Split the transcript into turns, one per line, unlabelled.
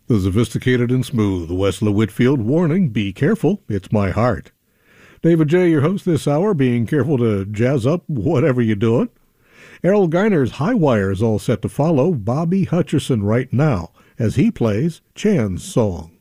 The sophisticated and smooth Wessler Whitfield warning, be careful, it's my heart. David J., your host this hour, being careful to jazz up whatever you're doing. Errol Garner's High Wire is all set to follow Bobby Hutcherson right now as he plays Chan's song.